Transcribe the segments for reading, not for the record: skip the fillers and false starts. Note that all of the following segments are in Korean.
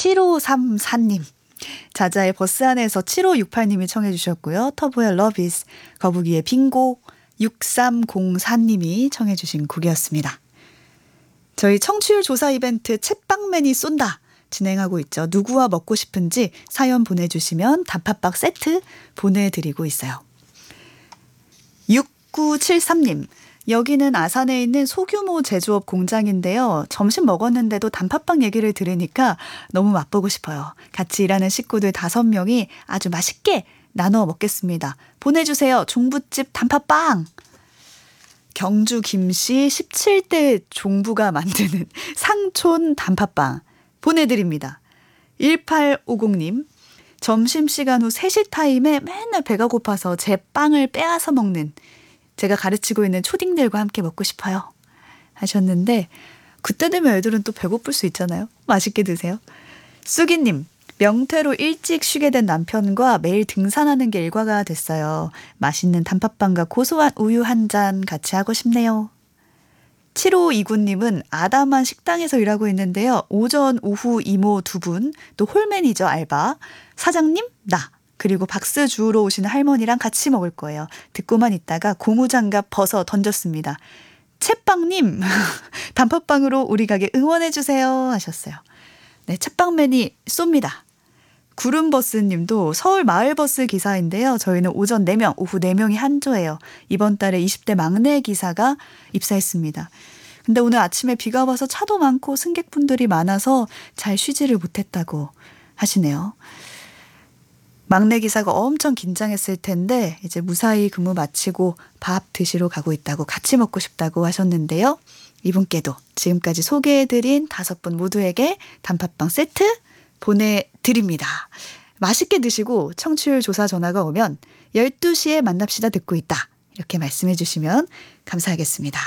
7534님. 자자의 버스 안에서 7568님이 청해 주셨고요. 터보의 Love is, 거북이의 빙고, 6304님이 청해 주신 곡이었습니다. 저희 청취율 조사 이벤트 챗빵맨이 쏜다 진행하고 있죠. 누구와 먹고 싶은지 사연 보내주시면 단팥빵 세트 보내드리고 있어요. 6973님. 여기는 아산에 있는 소규모 제조업 공장인데요. 점심 먹었는데도 단팥빵 얘기를 들으니까 너무 맛보고 싶어요. 같이 일하는 식구들 5명이 아주 맛있게 나눠 먹겠습니다. 보내주세요. 종부집 단팥빵. 경주 김씨 17대 종부가 만드는 상촌 단팥빵 보내드립니다. 1850님. 점심시간 후 3시 타임에 맨날 배가 고파서 제 빵을 빼앗아 먹는 제가 가르치고 있는 초딩들과 함께 먹고 싶어요 하셨는데, 그때 되면 애들은 또 배고플 수 있잖아요. 맛있게 드세요. 쑥이님. 명태로 일찍 쉬게 된 남편과 매일 등산하는 게 일과가 됐어요. 맛있는 단팥빵과 고소한 우유 한 잔 같이 하고 싶네요. 7529님은 아담한 식당에서 일하고 있는데요. 오전, 오후 이모 2분, 또 홀맨이죠, 알바. 사장님, 나. 그리고 박스 주우러 오시는 할머니랑 같이 먹을 거예요. 듣고만 있다가 고무장갑 벗어 던졌습니다. 채빵님, 단팥빵으로 우리 가게 응원해주세요 하셨어요. 네, 채빵맨이 쏩니다. 구름버스님도 서울 마을버스 기사인데요. 저희는 오전 4명, 오후 4명이 한 조예요. 이번 달에 20대 막내 기사가 입사했습니다. 근데 오늘 아침에 비가 와서 차도 많고 승객분들이 많아서 잘 쉬지를 못했다고 하시네요. 막내 기사가 엄청 긴장했을 텐데 이제 무사히 근무 마치고 밥 드시러 가고 있다고, 같이 먹고 싶다고 하셨는데요. 이분께도 지금까지 소개해드린 5분 모두에게 단팥빵 세트 보내드립니다. 맛있게 드시고 청취율 조사 전화가 오면 12시에 만납시다 듣고 있다 이렇게 말씀해 주시면 감사하겠습니다.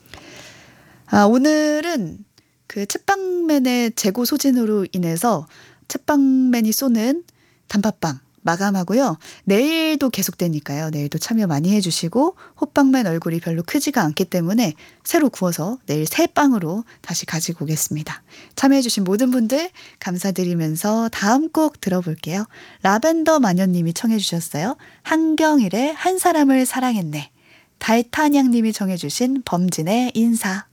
오늘은 그 챗빵맨의 재고 소진으로 인해서 챗빵맨이 쏘는 단팥빵 마감하고요. 내일도 계속되니까요. 내일도 참여 많이 해주시고, 호빵맨 얼굴이 별로 크지가 않기 때문에 새로 구워서 내일 새 빵으로 다시 가지고 오겠습니다. 참여해주신 모든 분들 감사드리면서 다음 곡 들어볼게요. 라벤더 마녀님이 청해 주셨어요. 한경일의 한 사람을 사랑했네. 달탄양님이 청해 주신 범진의 인사.